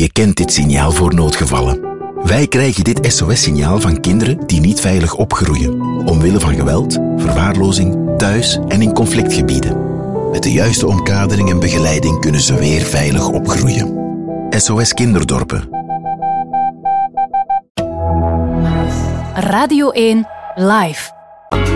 Je kent dit signaal voor noodgevallen. Wij krijgen dit SOS-signaal van kinderen die niet veilig opgroeien, omwille van geweld, verwaarlozing, thuis en in conflictgebieden. Met de juiste omkadering en begeleiding kunnen ze weer veilig opgroeien. SOS Kinderdorpen. Radio 1 Live.